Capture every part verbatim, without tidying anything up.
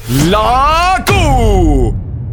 La Q.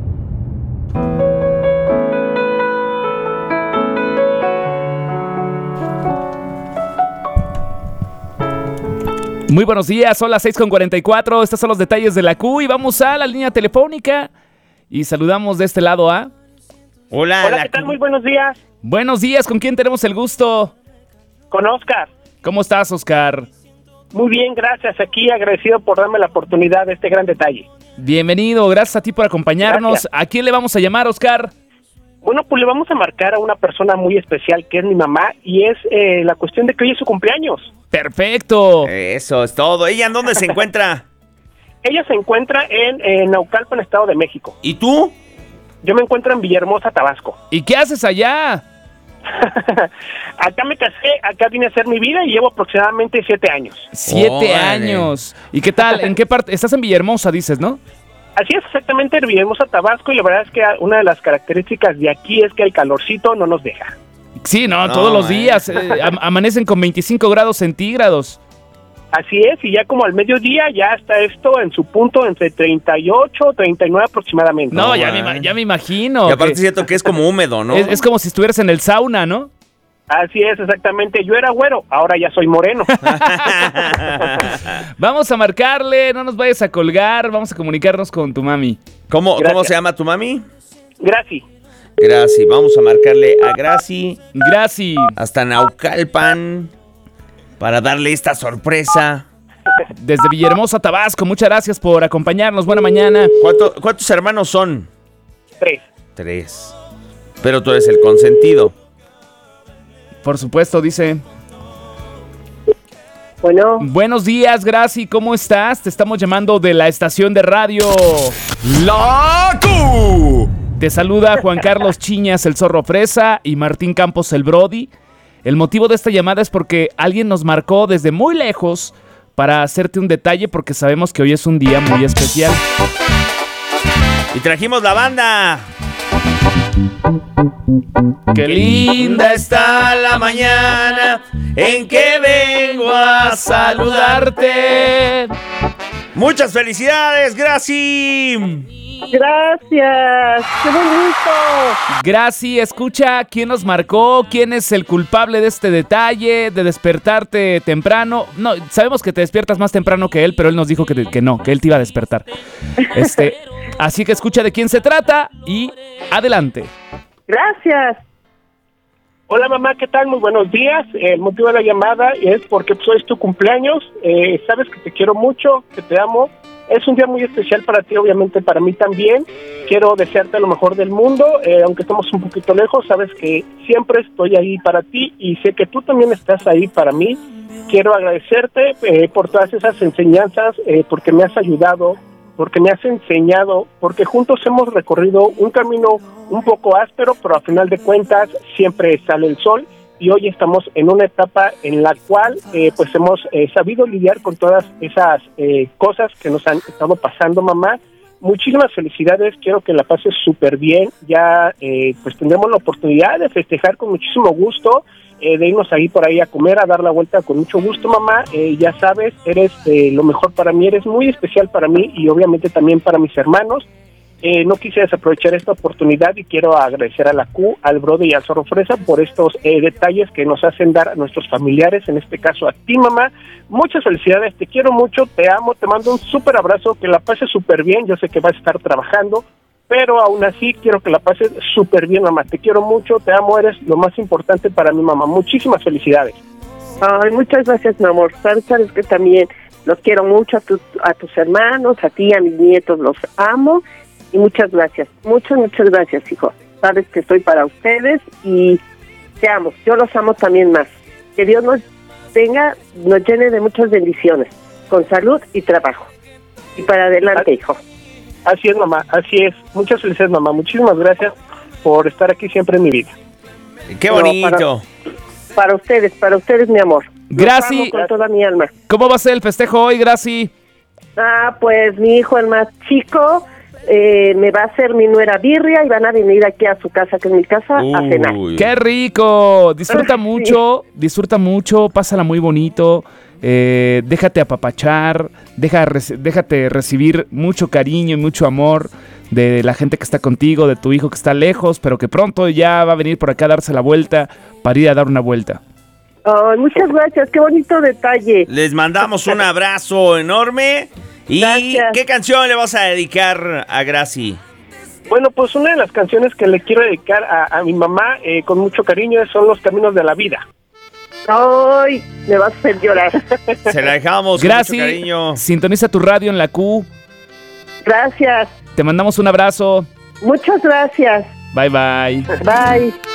Muy buenos días, son las seis con cuarenta y cuatro, estos son los detalles de la Q y vamos a la línea telefónica y saludamos de este lado a... Hola, Hola, ¿qué tal? Muy buenos días. Buenos días, ¿con quién tenemos el gusto? Con Oscar. ¿Cómo estás, Oscar? Muy bien, gracias. Aquí agradecido por darme la oportunidad de este gran detalle. Bienvenido, gracias a ti por acompañarnos. Gracias. ¿A quién le vamos a llamar, Oscar? Bueno, pues le vamos a marcar a una persona muy especial que es mi mamá y es eh, la cuestión de que hoy es su cumpleaños. Perfecto. Eso es todo. ¿Ella en dónde se encuentra? Ella se encuentra en, en Naucalpan, Estado de México. ¿Y tú? Yo me encuentro en Villahermosa, Tabasco. ¿Y qué haces allá? Acá me casé, acá vine a hacer mi vida y llevo aproximadamente siete años. Siete Órale. años. ¿Y qué tal? ¿En qué parte? Estás en Villahermosa, dices, ¿no? Así es, exactamente, en Villahermosa, Tabasco, y la verdad es que una de las características de aquí es que el calorcito no nos deja. Sí, no, No, todos los eh. días. eh, am- amanecen con veinticinco grados centígrados. Así es, y ya como al mediodía ya está esto en su punto entre treinta y ocho, treinta y nueve aproximadamente. No, No, ya, me, man. ima- ya me imagino. Y aparte que- siento que es como húmedo, ¿no? es, es como si estuvieras en el sauna, ¿no? Así es, exactamente. Yo era güero, ahora ya soy moreno. Vamos a marcarle, no nos vayas a colgar, vamos a comunicarnos con tu mami. ¿Cómo, Gracias. ¿Cómo se llama tu mami? Gracias. Graci. Vamos a marcarle a Graci Gracias. hasta Naucalpan para darle esta sorpresa. Desde Villahermosa, Tabasco, muchas gracias por acompañarnos. Buena mañana. ¿Cuánto- ¿Cuántos hermanos son? Tres. Tres. Pero tú eres el consentido. Por supuesto, dice. Bueno, Buenos días, Graci, ¿cómo estás? Te estamos llamando de la estación de radio. La Q. Te saluda Juan Carlos Chiñas, el Zorro Fresa, y Martín Campos, el Brody. El motivo de esta llamada es porque alguien nos marcó desde muy lejos para hacerte un detalle porque sabemos que hoy es un día muy especial. Y trajimos la banda. ¡Qué linda está la mañana en que vengo a saludarte! Muchas felicidades, Graci. gracias. ¡Qué bonito! Graci, escucha quién nos marcó, quién es el culpable de este detalle, de despertarte temprano. No, sabemos que te despiertas más temprano que él, pero él nos dijo que, te- que no, que él te iba a despertar. Este, así que escucha de quién se trata y adelante. Gracias. Hola mamá, ¿qué tal? Muy buenos días. El motivo de la llamada es porque pues, hoy es tu cumpleaños. Eh, sabes que te quiero mucho, que te amo. Es un día muy especial para ti, obviamente para mí también. Quiero desearte lo mejor del mundo, eh, aunque estamos un poquito lejos, sabes que siempre estoy ahí para ti y sé que tú también estás ahí para mí. Quiero agradecerte eh, por todas esas enseñanzas, eh, porque me has ayudado, porque me has enseñado, porque juntos hemos recorrido un camino un poco áspero, pero a final de cuentas siempre sale el sol. Y hoy estamos en una etapa en la cual eh, pues hemos eh, sabido lidiar con todas esas eh, cosas que nos han estado pasando, mamá. Muchísimas felicidades, quiero que la pases súper bien. Ya eh, pues tendremos la oportunidad de festejar con muchísimo gusto, eh, de irnos ahí por ahí a comer, a dar la vuelta con mucho gusto, mamá. Eh, ya sabes, eres eh, lo mejor para mí, eres muy especial para mí y obviamente también para mis hermanos. Eh, no quise desaprovechar esta oportunidad y quiero agradecer a la Q, al Brody y al Zorro Fresa por estos eh, detalles que nos hacen dar a nuestros familiares, en este caso a ti, mamá. Muchas felicidades, te quiero mucho, te amo, te mando un súper abrazo, que la pases súper bien. Yo sé que vas a estar trabajando, pero aún así quiero que la pases súper bien, mamá. Te quiero mucho, te amo, eres lo más importante para mi mamá. Muchísimas felicidades. Ay, muchas gracias, mi amor. Sabes, sabes que también los quiero mucho a, tu, a tus hermanos, a ti, a mis nietos, los amo. Y muchas gracias, muchas, muchas gracias, hijo. Sabes que estoy para ustedes y te amo. Yo los amo también más. Que Dios nos tenga, nos llene de muchas bendiciones, con salud y trabajo. Y para adelante, hijo. Así es, mamá, así es. Muchas felicidades, mamá. Muchísimas gracias por estar aquí siempre en mi vida. ¡Qué No, bonito! Para, para ustedes, para ustedes, mi amor. Los Graci, amo con toda mi alma. ¿cómo va a ser el festejo hoy, Graci? Ah, pues mi hijo, el más chico, eh, me va a hacer mi nuera birria y van a venir aquí a su casa, que es mi casa, a cenar. Uy. ¡Qué rico! Disfruta Sí. mucho, disfruta mucho, pásala muy bonito. eh, déjate apapachar, deja, reci- déjate recibir mucho cariño y mucho amor de la gente que está contigo, de tu hijo que está lejos, pero que pronto ya va a venir por acá a darse la vuelta para ir a dar una vuelta. Ay, muchas gracias, qué bonito detalle. Les mandamos un abrazo enorme. ¿Y Gracias. qué canción le vas a dedicar a Graci? Bueno, pues una de las canciones que le quiero dedicar a, a mi mamá eh, con mucho cariño son Los Caminos de la Vida. Ay, me vas a hacer llorar. Se la dejamos con Gracias. mucho cariño. Sintoniza tu radio en la Q. Gracias, Te mandamos un abrazo. muchas gracias. Bye bye. Bye.